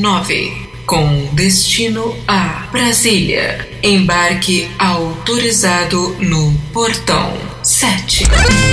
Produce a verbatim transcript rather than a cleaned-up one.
nove, com destino a Brasília. Embarque autorizado no portão sete.